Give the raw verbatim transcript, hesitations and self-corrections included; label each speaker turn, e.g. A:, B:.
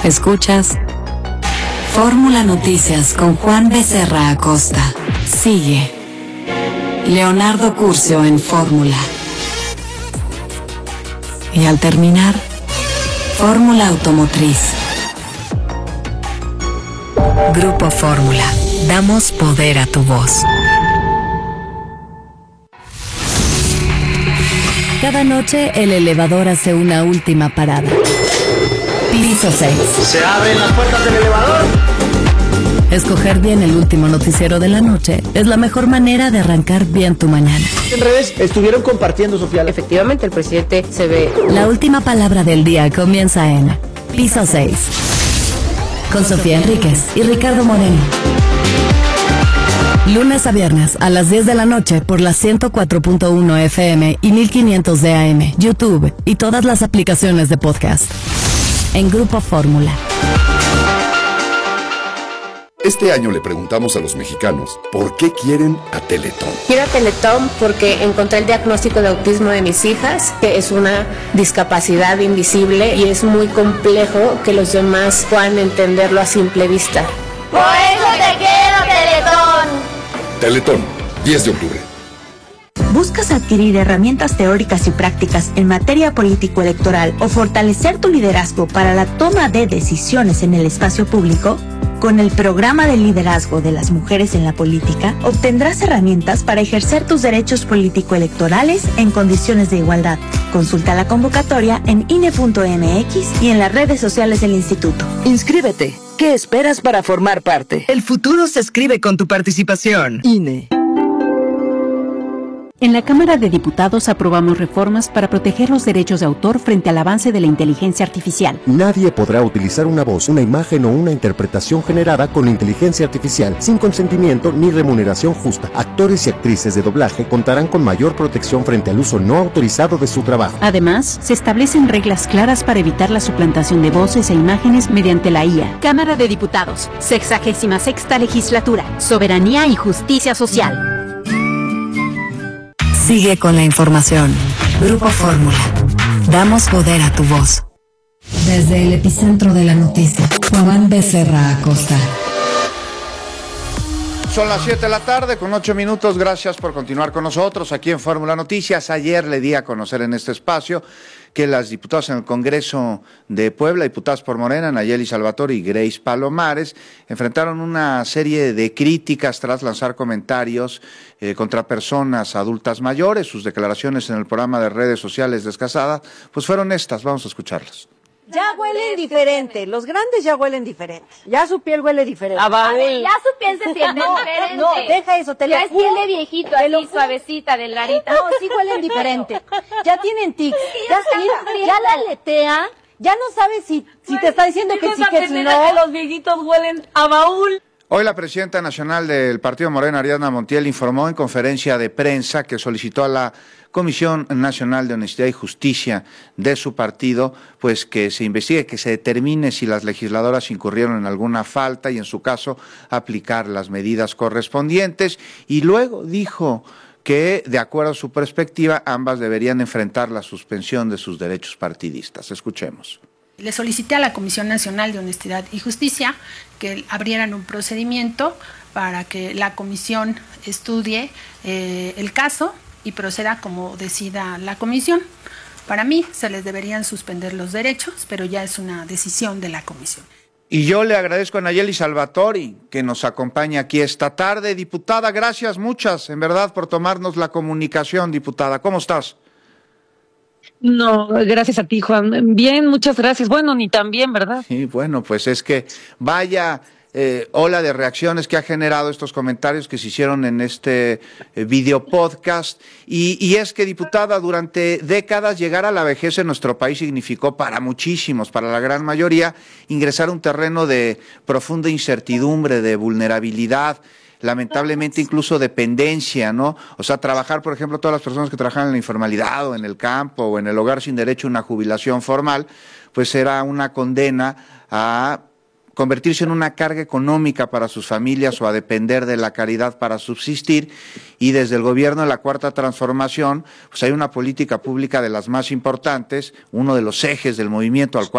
A: Escuchas Fórmula Noticias con Juan Becerra Acosta. Sigue Leonardo Curcio en Fórmula. Y al terminar, Fórmula Automotriz. Grupo Fórmula. Damos poder a tu voz. Cada noche el elevador hace una última parada. Piso seis.
B: ¿Se abren las puertas del elevador?
A: Escoger bien el último noticiero de la noche es la mejor manera de arrancar bien tu mañana.
B: En redes estuvieron compartiendo, Sofía.
C: Efectivamente, el presidente se ve.
A: La última palabra del día comienza en Piso seis. Con Sofía Enríquez y Ricardo Moreno. Lunes a viernes a las diez de la noche por la ciento cuatro punto uno F M y mil quinientos de A M, YouTube y todas las aplicaciones de podcast. En Grupo Fórmula.
D: Este año le preguntamos a los mexicanos por qué quieren a Teletón.
C: Quiero a Teletón porque encontré el diagnóstico de autismo de mis hijas, que es una discapacidad invisible y es muy complejo que los demás puedan entenderlo a simple vista.
E: ¡Por eso te quiero, Teletón!
D: Teletón, diez de octubre.
F: ¿Buscas adquirir herramientas teóricas y prácticas en materia político-electoral o fortalecer tu liderazgo para la toma de decisiones en el espacio público? Con el programa de liderazgo de las mujeres en la política, obtendrás herramientas para ejercer tus derechos político-electorales en condiciones de igualdad. Consulta la convocatoria en I N E punto M X y en las redes sociales del instituto.
G: Inscríbete. ¿Qué esperas para formar parte?
H: El futuro se escribe con tu participación.
G: I N E.
I: En la Cámara de Diputados aprobamos reformas para proteger los derechos de autor frente al avance de la inteligencia artificial.
J: Nadie podrá utilizar una voz, una imagen o una interpretación generada con inteligencia artificial sin consentimiento ni remuneración justa. Actores y actrices de doblaje contarán con mayor protección frente al uso no autorizado de su trabajo.
I: Además, se establecen reglas claras para evitar la suplantación de voces e imágenes mediante la I A.
K: Cámara de Diputados, sexagésima sexta legislatura, soberanía y justicia social.
A: Sigue con la información. Grupo Fórmula. Damos poder a tu voz. Desde el epicentro de la noticia, Juan Becerra Acosta.
L: Son las siete de la tarde con ocho minutos. Gracias por continuar con nosotros aquí en Fórmula Noticias. Ayer le di a conocer en este espacio que las diputadas en el Congreso de Puebla, diputadas por Morena, Nayeli Salvatore y Grace Palomares, enfrentaron una serie de críticas tras lanzar comentarios eh, contra personas adultas mayores. Sus declaraciones en el programa de redes sociales Descasada, pues fueron estas. Vamos a escucharlas.
M: Ya huelen diferente, los grandes ya huelen diferente, ya su piel huele diferente.
E: Ah, vale. Ya su piel se siente
M: no,
E: diferente.
M: No, deja eso, te
E: ya
M: lo
E: es piel de viejito, así
M: lo...
E: suavecita, delgadita.
M: No, sí huelen diferente, ya tienen tics, ya, ya, ya la aletea, ya no sabes si, si te está diciendo que sí, que si no.
E: Que los viejitos huelen a baúl.
L: Hoy la presidenta nacional del Partido Morena, Ariadna Montiel, informó en conferencia de prensa que solicitó a la Comisión Nacional de Honestidad y Justicia de su partido, pues que se investigue, que se determine si las legisladoras incurrieron en alguna falta y en su caso aplicar las medidas correspondientes. Y luego dijo que, de acuerdo a su perspectiva, ambas deberían enfrentar la suspensión de sus derechos partidistas. Escuchemos.
N: Le solicité a la Comisión Nacional de Honestidad y Justicia que abrieran un procedimiento para que la comisión estudie eh, el caso y proceda como decida la comisión. Para mí se les deberían suspender los derechos, pero ya es una decisión de la comisión.
L: Y yo le agradezco a Nayeli Salvatore que nos acompaña aquí esta tarde. Diputada, gracias muchas, en verdad, por tomarnos la comunicación, diputada. ¿Cómo estás?
O: No, gracias a ti, Juan. Bien, muchas gracias. Bueno, ni tan bien, ¿verdad?
L: Sí, bueno, pues es que vaya eh, ola de reacciones que ha generado estos comentarios que se hicieron en este eh, video podcast. Y, y es que, diputada, durante décadas llegar a la vejez en nuestro país significó para muchísimos, para la gran mayoría, ingresar a un terreno de profunda incertidumbre, de vulnerabilidad, lamentablemente incluso dependencia, ¿no? O sea, trabajar, por ejemplo, todas las personas que trabajan en la informalidad o en el campo o en el hogar sin derecho a una jubilación formal, pues era una condena a convertirse en una carga económica para sus familias o a depender de la caridad para subsistir. Y desde el gobierno de la Cuarta Transformación, pues hay una política pública de las más importantes, uno de los ejes del movimiento al cual